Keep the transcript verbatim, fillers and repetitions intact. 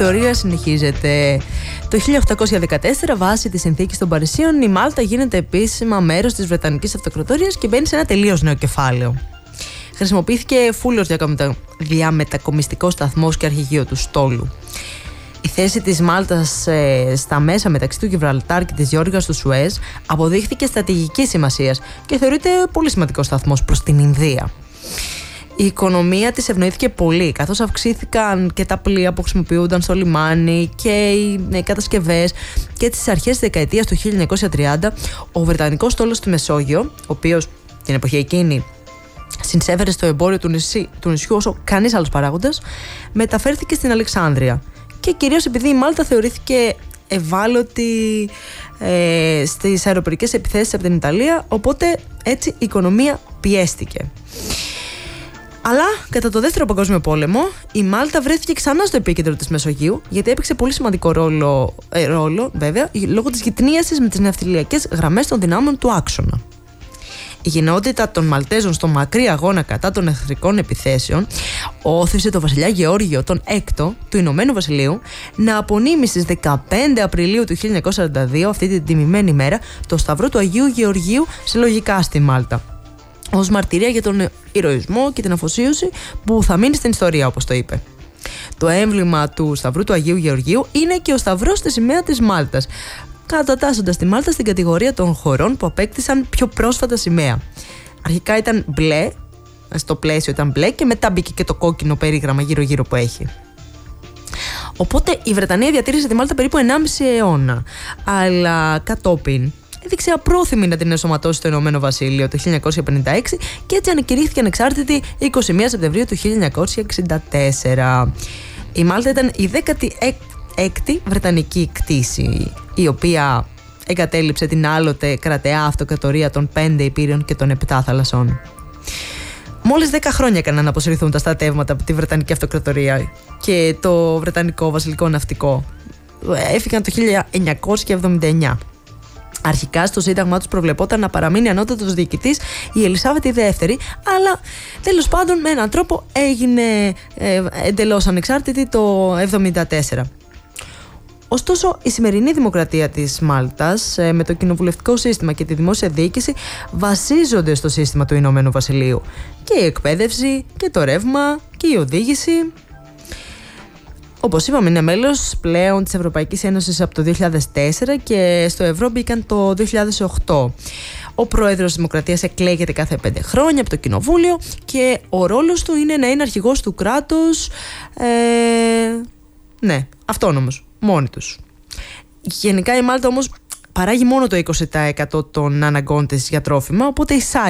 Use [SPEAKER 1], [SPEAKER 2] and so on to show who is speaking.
[SPEAKER 1] θεωρία συνεχίζεται. Το χίλια οκτακόσια δεκατέσσερα, βάσει της συνθήκης των Παρισίων, η Μάλτα γίνεται επίσημα μέρος της Βρετανικής Αυτοκρατορίας και μπαίνει σε ένα τελείως νέο κεφάλαιο. Χρησιμοποιήθηκε φούλος διαμετακομιστικός σταθμός και αρχηγείο του στόλου. Η θέση της Μάλτας ε, στα μέσα μεταξύ του Γιβραλτάρ και της Γεώργιας του Σουέζ αποδείχθηκε στρατηγικής σημασίας και θεωρείται πολύ σημαντικός σταθμός προς την Ινδία. Η οικονομία της ευνοήθηκε πολύ, καθώς αυξήθηκαν και τα πλοία που χρησιμοποιούνταν στο λιμάνι και οι κατασκευές, και στις αρχές της δεκαετίας του χίλια εννιακόσια τριάντα ο Βρετανικός στόλος στη Μεσόγειο, ο οποίος την εποχή εκείνη συνσέφερε στο εμπόριο του, νησί, του νησιού όσο κανείς άλλος παράγοντας, μεταφέρθηκε στην Αλεξάνδρεια. Και κυρίως επειδή η Μάλτα θεωρήθηκε ευάλωτη ε, στις αεροπορικές επιθέσεις από την Ιταλία, οπότε έτσι η οικονομία πιέστηκε. Αλλά κατά το Δεύτερο Παγκόσμιο Πόλεμο η Μάλτα βρέθηκε ξανά στο επίκεντρο της Μεσογείου, γιατί έπαιξε πολύ σημαντικό ρόλο, ε, ρόλο βέβαια, λόγω της γυτνίασης με τις ναυτιλιακές γραμμές των δυνάμεων του άξονα. Η γενναιότητα των Μαλτέζων στο μακρύ αγώνα κατά των εχθρικών επιθέσεων όθησε τον βασιλιά Γεώργιο τον Έκτο του Ηνωμένου Βασιλείου να απονείμει στις δεκαπέντε Απριλίου του χίλια εννιακόσια σαράντα δύο, αυτή την τιμημένη ημέρα, το Σταυρό του Αγίου Γεωργίου συλλογικά στη Μάλτα, ως μαρτυρία για τον ηρωισμό και την αφοσίωση που θα μείνει στην ιστορία, όπως το είπε. Το έμβλημα του Σταυρού του Αγίου Γεωργίου είναι και ο σταυρός στη σημαία της Μάλτας, κατατάσσοντας τη Μάλτα στην κατηγορία των χωρών που απέκτησαν πιο πρόσφατα σημαία. Αρχικά ήταν μπλε, στο πλαίσιο ήταν μπλε, και μετά μπήκε και το κόκκινο περίγραμμα γύρω-γύρω που έχει. Οπότε η Βρετανία διατήρησε τη Μάλτα περίπου ενάμιση αιώνα, αλλά κατόπιν έδειξε απρόθυμη να την ενσωματώσει στο Ηνωμένο Βασίλειο το χίλια εννιακόσια πενήντα έξι και έτσι ανακηρύχθηκε ανεξάρτητη εικοστή πρώτη Σεπτεμβρίου του χίλια εννιακόσια εξήντα τέσσερα. Η Μάλτα ήταν η δέκατη έκτη βρετανική κτήση, η οποία εγκατέλειψε την άλλοτε κρατεά αυτοκρατορία των πέντε Υπήρων και των επτά θαλασσών. Μόλις δέκα χρόνια έκαναν να αποσυρθούν τα στρατεύματα από τη Βρετανική Αυτοκρατορία και το Βρετανικό Βασιλικό Ναυτικό. Έφυγαν το χίλια εννιακόσια εβδομήντα εννιά. Αρχικά στο σύνταγμά τους προβλεπόταν να παραμείνει ανώτατος διοικητής η Ελισάβετ η Δεύτερη, αλλά τέλος πάντων με έναν τρόπο έγινε ε, εντελώς ανεξάρτητη το εβδομήντα τέσσερα. Ωστόσο, η σημερινή δημοκρατία της Μάλτας, ε, με το κοινοβουλευτικό σύστημα και τη δημόσια διοίκηση, βασίζονται στο σύστημα του Ηνωμένου Βασιλείου. Και η εκπαίδευση, και το ρεύμα, και η οδήγηση. Όπως είπαμε, είναι μέλος πλέον της Ευρωπαϊκής Ένωσης από το δύο χιλιάδες τέσσερα και στο ευρώ μπήκαν το δύο χιλιάδες οκτώ. Ο πρόεδρος της Δημοκρατίας εκλέγεται κάθε πέντε χρόνια από το Κοινοβούλιο και ο ρόλος του είναι να είναι αρχηγός του κράτους, ε, ναι, αυτόνομος, μόνοι τους. Γενικά η Μάλτα όμως παράγει μόνο το είκοσι τοις εκατό των αναγκών της για τρόφιμα, οπότε εισάγει